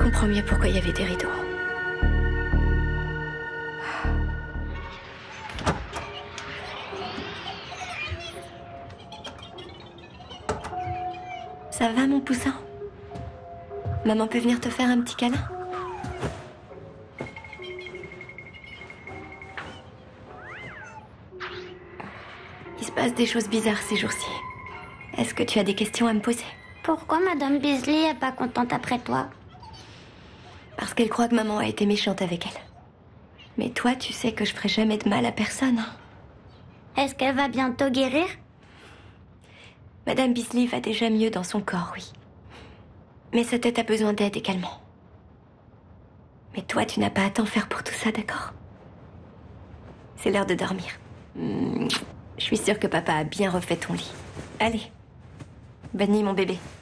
comprends mieux pourquoi il y avait des rideaux. Ça va, mon poussin? Maman peut venir te faire un petit câlin? Il se passe des choses bizarres ces jours-ci. Est-ce que tu as des questions à me poser? Pourquoi Madame Beasley est pas contente après toi? Parce qu'elle croit que maman a été méchante avec elle. Mais toi, tu sais que je ferai jamais de mal à personne. Hein. Est-ce qu'elle va bientôt guérir? Madame Beasley va déjà mieux dans son corps, oui. Mais sa tête a besoin d'aide également. Mais toi, tu n'as pas à t'en faire pour tout ça, d'accord? C'est l'heure de dormir. Je suis sûre que papa a bien refait ton lit. Allez, bonne nuit, mon bébé.